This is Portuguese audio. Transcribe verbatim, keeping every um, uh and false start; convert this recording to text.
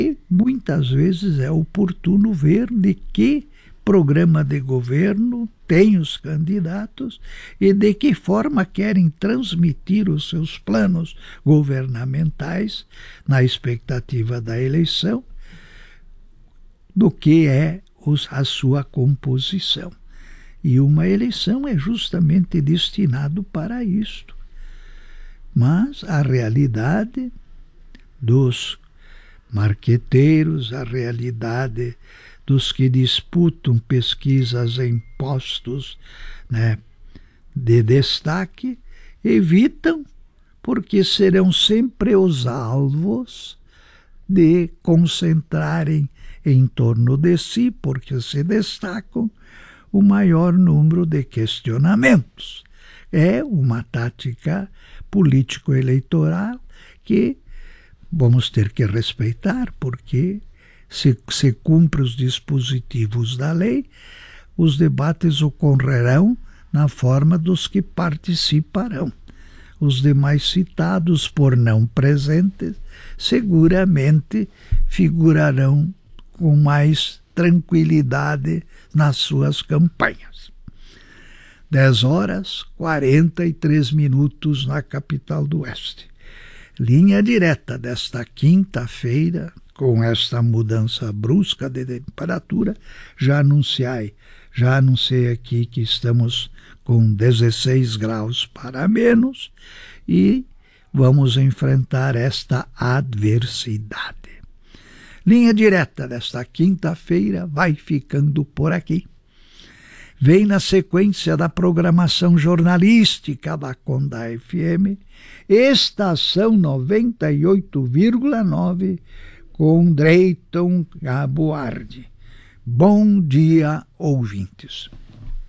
E muitas vezes é oportuno ver de que programa de governo tem os candidatos e de que forma querem transmitir os seus planos governamentais na expectativa da eleição, do que é os, a sua composição. E uma eleição é justamente destinado para isto. Mas a realidade dos marqueteiros, a realidade dos que disputam pesquisas em postos, né, de destaque, evitam, porque serão sempre os alvos de concentrarem em torno de si, porque se destacam, o maior número de questionamentos. É uma tática político-eleitoral que vamos ter que respeitar, porque se, se cumpre os dispositivos da lei, os debates ocorrerão na forma dos que participarão. Os demais citados por não presentes seguramente figurarão com mais tranquilidade nas suas campanhas. dez horas, quarenta e três minutos na capital do Oeste. Linha direta desta quinta-feira, com esta mudança brusca de temperatura, já anunciei, já anunciei aqui que estamos com dezesseis graus para menos e vamos enfrentar esta adversidade. Linha direta desta quinta-feira vai ficando por aqui. Vem na sequência da programação jornalística da Conda F M, Estação noventa e oito vírgula nove, com Dreyton Gaboardi. Bom dia, ouvintes.